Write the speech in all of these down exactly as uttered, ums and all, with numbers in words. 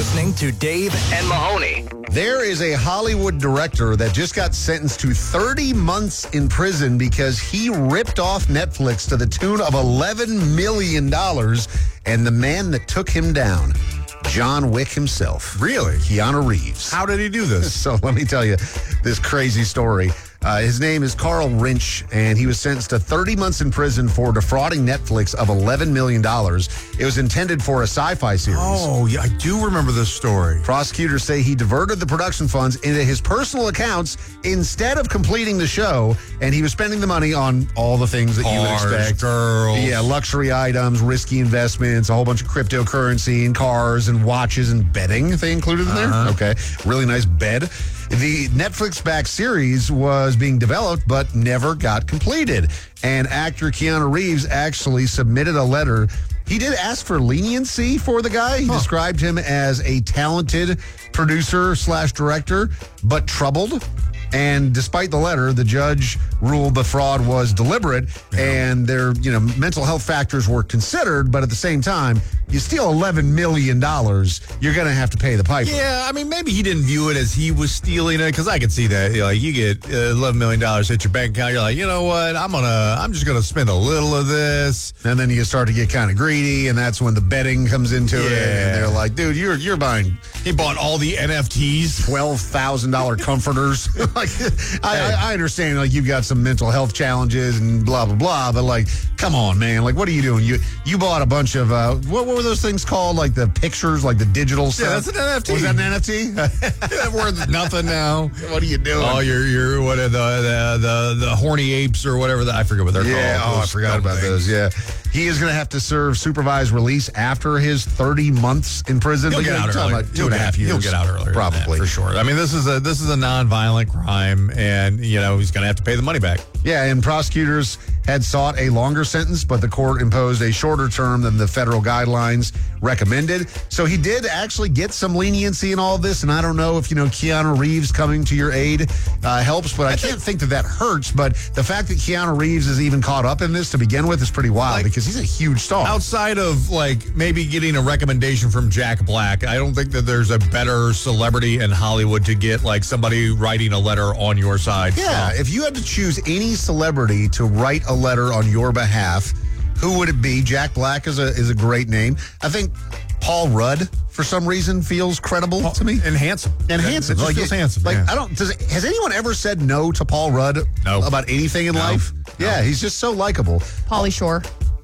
listening to Dave and Mahoney. There is a Hollywood director that just got sentenced to thirty months in prison because he ripped off Netflix to the tune of eleven million dollars. And the man that took him down, John Wick himself. Really? Keanu Reeves. How did he do this? So let me tell you this crazy story. Uh, his name is Carl Rinch, and he was sentenced to thirty months in prison for defrauding Netflix of eleven million dollars. It was intended for a sci-fi series. Oh, yeah, I do remember this story. Prosecutors say he diverted the production funds into his personal accounts instead of completing the show, and he was spending the money on all the things that Cars, you would expect. girls. Yeah, luxury items, risky investments, a whole bunch of cryptocurrency and cars and watches and bedding they included in Uh-huh. there. Okay, really nice bed. The Netflix-backed series was being developed but never got completed. And actor Keanu Reeves actually submitted a letter. He did ask for leniency for the guy. He huh. described him as a talented producer slash director, but troubled. And despite the letter, the judge ruled the fraud was deliberate, yeah. and their, you know, mental health factors were considered. But at the same time, you steal eleven million dollars, you're going to have to pay the piper. Yeah, I mean, maybe he didn't view it as he was stealing it, because I could see that. You know, like, you get uh, eleven million dollars hit your bank account, you're like, you know what, I'm gonna, I'm just gonna spend a little of this, and then you start to get kind of greedy, and that's when the betting comes into yeah. it. And they're like, dude, you're you're buying. He bought all the N F Ts, twelve thousand dollar comforters. Like, I, I, I understand, like, you've got some mental health challenges and blah blah blah, but like, come on, man, like, what are you doing? You you bought a bunch of uh, what, what were those things called? Like the pictures, like the digital stuff. Yeah, that's an N F T. Was that an N F T? That worth nothing now. What are you doing? Oh, you're you're what are the the the, the horny apes or whatever. The, I forget what they're yeah, called. Oh, I forgot about things. those. Yeah, he is going to have to serve supervised release after his thirty months in prison. He'll get out earlier. Two and a half years. He'll get out earlier, probably, for sure. I mean, this is a this is a non-violent crime, and you know he's going to have to pay the money back. Yeah, and prosecutors had sought a longer sentence, but the court imposed a shorter term than the federal guidelines recommended. So he did actually get some leniency in all this, and I don't know if, you know, Keanu Reeves coming to your aid uh, helps, but I, I can't think, think that that hurts. But the fact that Keanu Reeves is even caught up in this to begin with is pretty wild, like, because he's a huge star. Outside of, like, maybe getting a recommendation from Jack Black, I don't think that there's a better celebrity in Hollywood to get, like, somebody writing a letter on your side. Yeah, so. If you had to choose any celebrity to write a letter on your behalf, who would it be? Jack Black is a is a great name. I think Paul Rudd, for some reason, feels credible Paul, to me. And handsome. And yeah, handsome. It just like, feels handsome. Like, yeah. I don't, does it, has anyone ever said no to Paul Rudd no. about anything in no. life? No. Yeah, he's just so likable. Pauly Shore.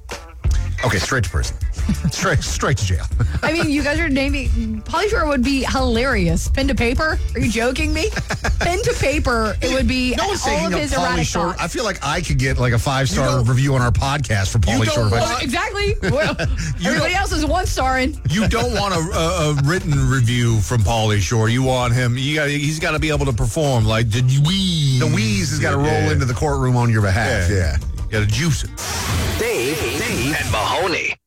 Okay, straight to prison. straight straight to jail. I mean, you guys are naming... Pauly Shore would be hilarious. Pen to paper? Are you joking me? Pen to paper, it would be no one's all of his Pauly erratic Shore. thoughts. I feel like I could get like a five-star review on our podcast for Pauly Shore. Well, exactly. Well, everybody else is one-starring. You don't want a, a, a written review from Pauly Shore. You want him... You got. He's got to be able to perform. Like, did you wheeze? The wheeze has got to roll yeah. into the courtroom on your behalf. Yeah. yeah. You got to juice it. Dave, Dave and Mahoney.